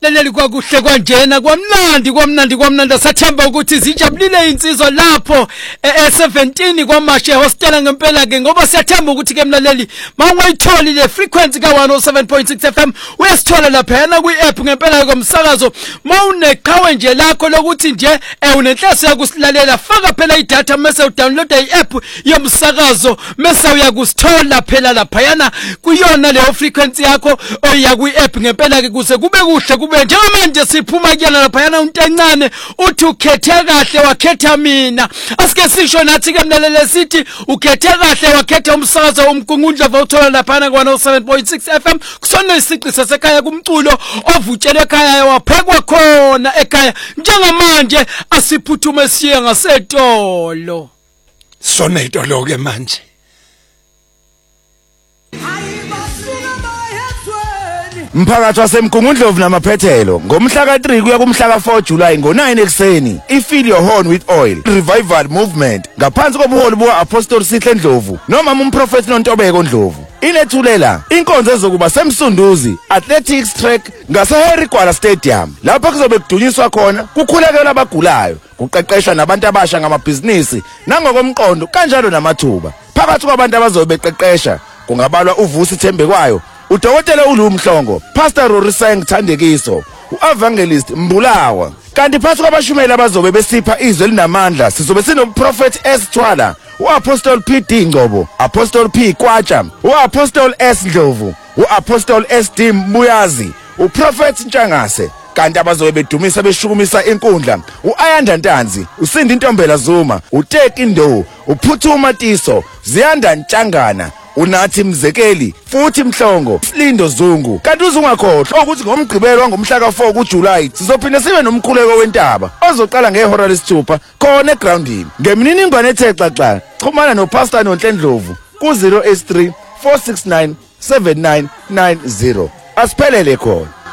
Laleli kwakuhle kwanjena kwamnandi sathemba ukuthi zijabulile insizwa lapho e17 kwaMashe hostel ngempela ke ngoba siyathemba ukuthi ke mlaleli mawungayitholi le frequency ka 107.6 FM uyasithola lapha yana kwi-app ngempela komsakazo mawuneqhawe nje lakho lokuthi nje unenhloso yakusilalela faka phela idatha mase udownloada i-app yomsakazo mase uyakusithola phela lapha yana kuyona leyo frequency yakho oya kwi-app ngempela ke kuze kube kuhle kube njengamanje siphuma kuyana lapha yana umuntu encane uthi ukhethe kahle wakhetha mina asike sisho nathi ke mlalele sithi ukhethe kahle wakhetha umsakazo umgungundla vawuthola lapha na 107.6 FM kusona isiqi sasekhaya kumculo ovutshelwe ekhaya waphekwa khona ekhaya njengamanje asiphuthume siye ngasetolo sona itolo ke manje Mphakathi wasemgungundlovu namaphethelo ngomhla ka3 kuya kumhla ka4 July ngo9 ekseni iFeel Your Horn with Oil Revival Movement ngaphansi kobuholi buka Apostle Sihle Ndlovu noma umprofeti noNtobeko Ndlovu inethulela inkonzo ezokuba semsunduzi athletics track ngase Harry Gwala Stadium lapho kuzobe kudunyiswa khona kukhulekela abagulayo kuqeqeshwa nabantu abasha ngamabhizinisi nangokomqondo kanjalo namathuba phakathi kwabantu abazobe beqeqesha kungabalwa uVusi Thembekwayo udokotela uLumhlongo Pastor Rorisang Thandekiso uEvangelist Mbulawa kanti phansi kwabashumeli abazobe besipha izwe linamandla sizobe sinomprofeti Esthwala uApostle P.D. Ngcobo Apostle P. Kwatsha uApostle S. Ndlovu uApostle S.D. Mbuyazi uProfeti Ntshangase kanti abazobe bedumisa beshukumisa inkundla uAyanda Ntanzi uSindi Ntombela Zuma uTeki Ndo uPhuthuma Tiso Ziyanda Ntshangana unathi Mzekeli futhi Mhlongo Slindo Zungu kanti uzungakhohlwa ukuthi ngomgqibelo ngomhla ka4 kuJuly sizophinda sibe nomkhuleko wentaba ozoqala ngehora lesithupha khona egroundini ngemininingwane ethe xaxa xhumana noPastor Nonhlendlovu ku083 469 7990 asiphelele khona.